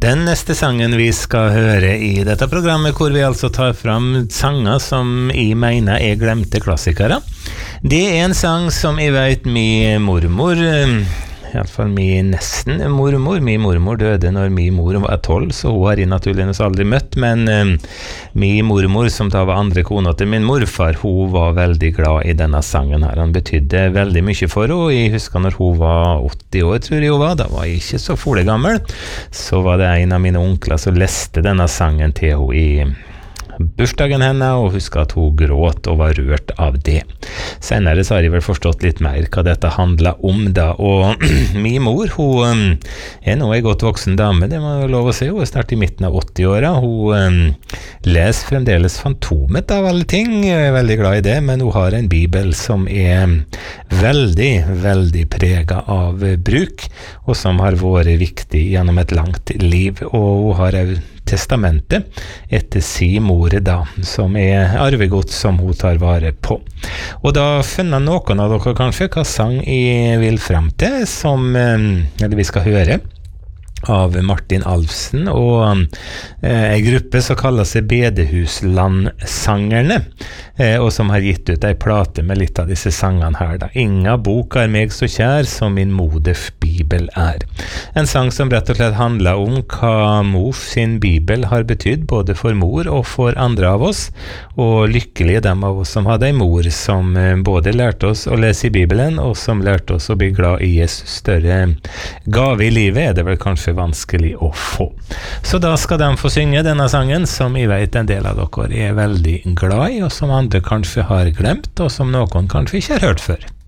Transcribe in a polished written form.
Den neste sangen vi skal høre I dette programmet, hvor vi altså tar fram sanger som jeg mener glemte klassikere. Det en sang som jeg vet min mormor, I alle fall min mormor døde når min mor var 12, så hun har jeg naturligvis aldri møtt, men min mormor, som da var andre kona til min morfar, hun var veldig glad I denne sangen her. Han betydde veldig mye for henne. Jeg husker når hun var 80 år, tror jeg hun var, da var jeg ikke så gammel, så var det en av mine onkler som leste denne sangen til henne I bursdagen henne, og husker at hun gråt og var rørt av det. Senere så har jeg vel forstått litt mer hva dette handler om da, og min mor, hun nå en godt voksen dame, det må jeg lov å si, hun snart I midten av 80-åra, hun leser fremdeles Fantomet av alle ting, jeg veldig glad I det, men hun har en bibel som veldig, veldig preget av bruk, og som har vært viktig gjennom et langt liv, og hun har testamentet etter sin mor da, som arvegods som hun tar vare på. Og da finner noen av dere kanskje hva sang jeg vil frem til, som vi skal høre av Martin Alfsen og en gruppe som kaller seg Bedehuslandsangerne, og som har gitt ut en plate med litt av disse sangene her da. Inga bok meg så kjær som min moders bibel En sang som rett og slett handler om hva mors sin bibel har betydd både for mor og for andre av oss, og lykkelige dem av oss som hadde en mor som både lærte oss å lese I Bibelen, og som lærte oss å bli glad I Jesus. Større gave I livet det vel kanskje vanskelig å få. Så da skal de få synge denne sangen, som jeg vet en del av dere veldig glad I, og som andre kanskje har glemt, og som noen kanskje ikke har hørt før.